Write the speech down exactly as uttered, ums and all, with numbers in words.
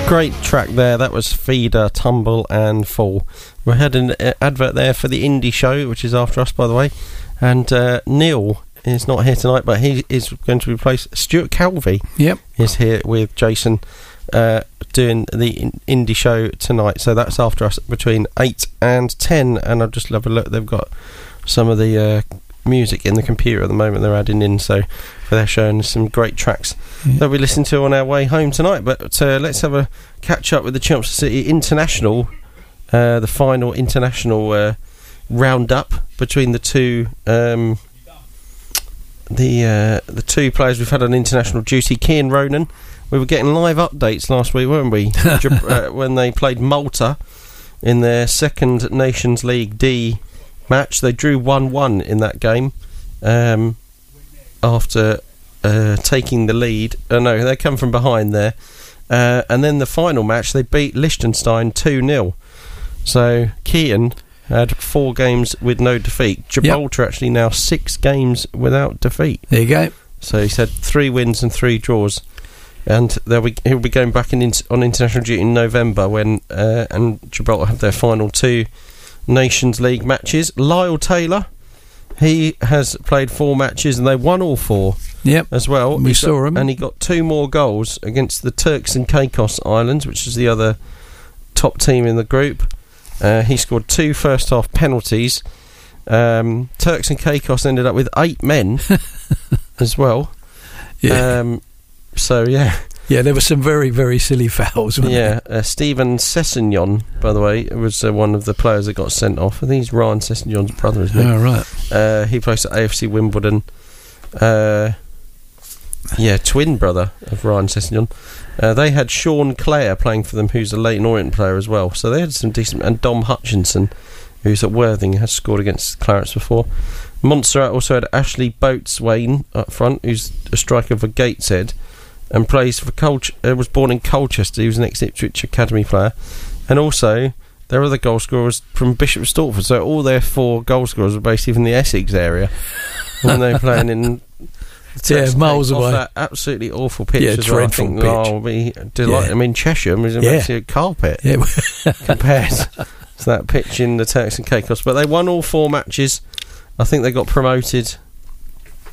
Great track there. That was Feeder, Tumble and Fall. We had an uh, advert there for the indie show, which is after us, by the way. And uh, Neil is not here tonight, but he is going to replace Stuart Calvey. Yep, is here with Jason uh, doing the in- indie show tonight. So that's after us between eight and ten. And I'll just have a look. They've got some of the uh, music in the computer at the moment they're adding in, so for their show, and some great tracks yeah. that we listen to on our way home tonight. But uh, let's have a catch up with the Chelmsford City International, uh, the final international uh, roundup between the two um, the uh, the two players we've had on international duty. Cian Ronan, we were getting live updates last week, weren't we? uh, when they played Malta in their second Nations League D match. They drew one one in that game um, after uh, taking the lead. Oh no, they come from behind there. Uh, and then the final match, they beat Liechtenstein two nil. So Cian had four games with no defeat. Gibraltar yep. actually now six games without defeat. There you go. So he's had three wins and three draws. And they'll be, he'll be going back in, in, on international duty in November when uh, and Gibraltar have their final two Nations League matches. Lyle Taylor, he has played four matches and they won all four. Yep, as well. We He's saw got, him, and he got two more goals against the Turks and Caicos Islands, which is the other top team in the group. Uh, he scored two first half penalties. Um, Turks and Caicos ended up with eight men as well. Yeah. Um, so yeah. Yeah, there were some very, very silly fouls, weren't yeah, uh, Stephen Sessignon, by the way, was uh, one of the players that got sent off. I think he's Ryan Sessignon's brother, isn't he? Oh, right. Uh, he plays at A F C Wimbledon. Uh, yeah, twin brother of Ryan Sessignon. Uh, they had Sean Clare playing for them, who's a Leyton Orient player as well. So they had some decent... And Dom Hutchinson, who's at Worthing, has scored against Clarence before. Montserrat also had Ashley Boatswain up front, who's a striker for Gateshead, and plays for Colch- uh, was born in Colchester. He was an ex-Ipswich Academy player. And also, their other goal scorers from Bishop Stortford. So all their four goal scorers were basically from the Essex area when they were playing in... Yeah, miles away. That absolutely awful pitch. Yeah, as well. dreadful I think, pitch. Oh, be delight- Yeah. I mean, Cheshire was Yeah. actually a carpet Yeah. compared to that pitch in the Turks and Caicos. But they won all four matches. I think they got promoted